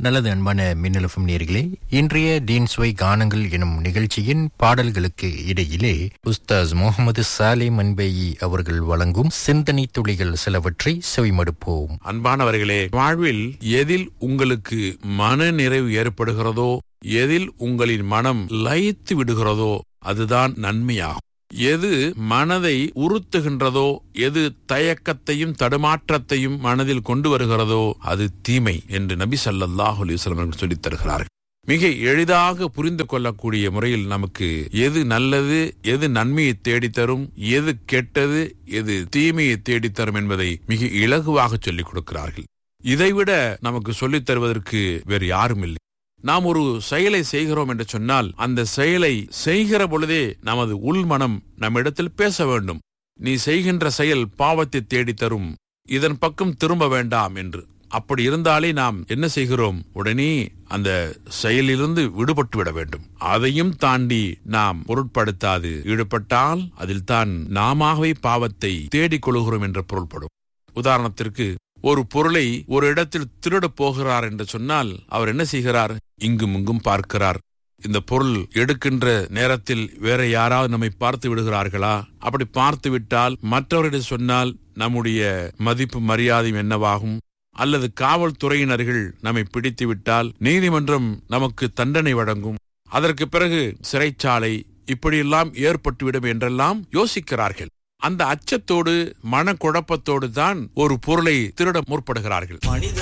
நல்லது அன்பான மின்னலஃபம் நேயர்களே, இன்றைய டீன்ஸ்வை கானங்கள் எனும் நிகழ்ச்சியின் பாடல்களுக்கு இடையிலே உஸ்தாஸ் முகமது சாலே மன்பேயி அவர்கள் வழங்கும் சிந்தனை துளிகள் சிலவற்றை செவிமடுப்போம். அன்பானவர்களே, வாழ்வில் எதில் உங்களுக்கு மன நிறைவு ஏற்படுகிறதோ, எதில் உங்களின் மனம் லயித்து விடுகிறதோ அதுதான் நன்மையாகும். எது மனதை உறுத்துகின்றதோ, எது தயக்கத்தையும் தடுமாற்றத்தையும் மனதில் கொண்டு வருகிறதோ அது தீமை என்று நபி ஸல்லல்லாஹு அலைஹி வஸல்லம் சொல்லித் தருகிறார்கள். மிக எளிதாக புரிந்து கொள்ளக்கூடிய முறையில் நமக்கு எது நல்லது, எது நன்மையை தேடித்தரும், எது கெட்டது, எது தீமையை தேடித்தரும் என்பதை மிக இலகுவாக சொல்லிக் கொடுக்கிறார்கள். இதைவிட நமக்கு சொல்லித் தருவதற்கு வேறு யாரும் இல்லை. நாம் ஒரு செயலை செய்கிறோம் என்று சொன்னால் அந்த செயலை செய்கிற பொழுதே நமது உள்மனம் நம்மிடத்தில் பேச வேண்டும். நீ செய்கின்ற செயல் பாவத்தை தேடித்தரும், இதன் பக்கம் திரும்ப வேண்டாம் என்று. அப்படி இருந்தாலே நாம் என்ன செய்கிறோம், உடனே அந்த செயலிலிருந்து விடுபட்டு விட வேண்டும். அதையும் தாண்டி நாம் பொருட்படுத்தாது ஈடுபட்டால் அதில் தான் நாமாகவே பாவத்தை தேடிக் கொள்கிறோம் என்று பொருள்படும். உதாரணத்திற்கு, ஒரு பொருளை ஒரு இடத்தில் திருட போகிறார் என்று சொன்னால் அவர் என்ன செய்கிறார், இங்கும் இங்கும் பார்க்கிறார். இந்த பொருள் எடுக்கின்ற நேரத்தில் வேற யாராவது நம்மை பார்த்து விடுகிறார்களா? அப்படி பார்த்து விட்டால் மற்றவரிடம் சொன்னால் நம்முடைய மதிப்பு மரியாதையும் என்னவாகும்? அல்லது காவல்துறையினர்கள் நம்மை பிடித்து விட்டால் நீதிமன்றம் நமக்கு தண்டனை வழங்கும், அதற்கு பிறகு சிறைச்சாலை இப்படியெல்லாம் ஏற்பட்டுவிடும் என்றெல்லாம் யோசிக்கிறார்கள். அந்த அச்சத்தோடு மனக்குழப்பத்தோடு தான் ஒரு பொருளை திருட முற்படுகிறார்கள்.